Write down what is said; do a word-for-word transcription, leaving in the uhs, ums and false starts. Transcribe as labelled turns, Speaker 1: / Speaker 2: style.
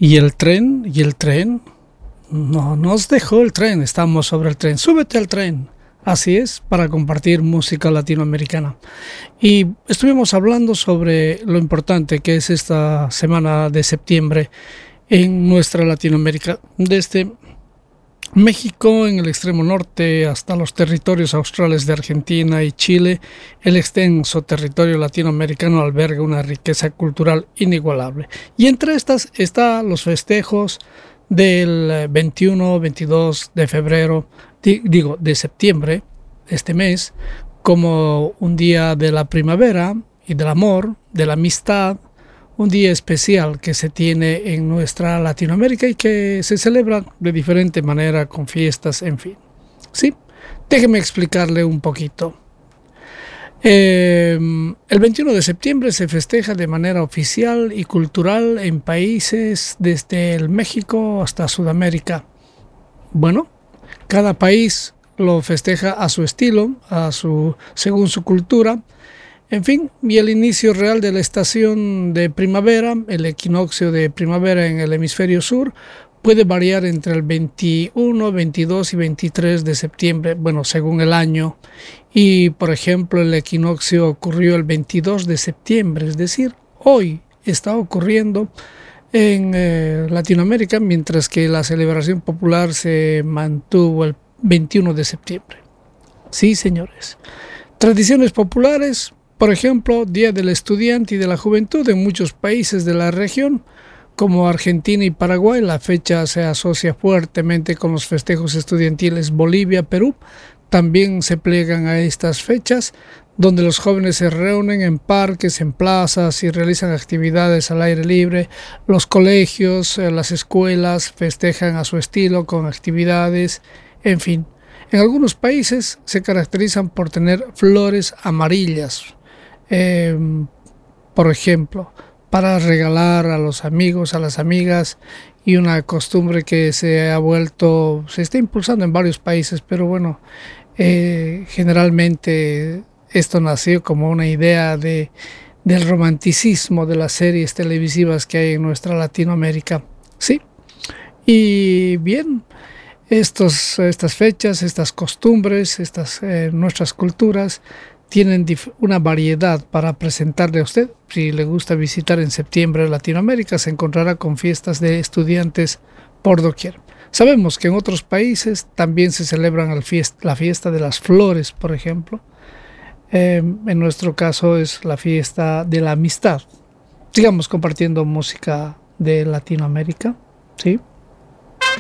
Speaker 1: Y el tren, y el tren, no nos dejó el tren, estamos sobre el tren, súbete al tren. Así es, para compartir música latinoamericana. Y estuvimos hablando sobre lo importante que es esta semana de septiembre en nuestra Latinoamérica, desde México en el extremo norte hasta los territorios australes de Argentina y Chile. El extenso territorio latinoamericano alberga una riqueza cultural inigualable. Y entre estas están los festejos del veintiuno veintidós de febrero, digo, de septiembre, este mes, como un día de la primavera y del amor, de la amistad, un día especial que se tiene en nuestra Latinoamérica y que se celebra de diferente manera con fiestas, en fin. Sí, déjeme explicarle un poquito. Eh, el veintiuno de septiembre se festeja de manera oficial y cultural en países desde el México hasta Sudamérica. Bueno, cada país lo festeja a su estilo, a su, según su cultura. En fin, y el inicio real de la estación de primavera, el equinoccio de primavera en el hemisferio sur, puede variar entre el veintiuno, veintidós y veintitrés de septiembre, bueno, según el año. Y, por ejemplo, el equinoccio ocurrió el veintidós de septiembre, es decir, hoy está ocurriendo en eh, Latinoamérica, mientras que la celebración popular se mantuvo el veintiuno de septiembre. Sí, señores. Tradiciones populares. Por ejemplo, Día del Estudiante y de la Juventud en muchos países de la región, como Argentina y Paraguay. La fecha se asocia fuertemente con los festejos estudiantiles. Bolivia, Perú también se plegan a estas fechas, donde los jóvenes se reúnen en parques, en plazas y realizan actividades al aire libre. Los colegios, las escuelas festejan a su estilo con actividades, en fin. En algunos países se caracterizan por tener flores amarillas. Eh, por ejemplo, para regalar a los amigos, a las amigas, y una costumbre que se ha vuelto, se está impulsando en varios países, pero bueno, eh, generalmente esto nació como una idea de, del romanticismo de las series televisivas que hay en nuestra Latinoamérica, ¿sí? Y bien, estos, estas fechas, estas costumbres, estas eh, nuestras culturas, tienen una variedad para presentarle a usted. Si le gusta visitar en septiembre Latinoamérica, se encontrará con fiestas de estudiantes por doquier. Sabemos que en otros países también se celebran el fiesta, la fiesta de las flores, por ejemplo. Eh, en nuestro caso es la fiesta de la amistad. Sigamos compartiendo música de Latinoamérica, ¿sí?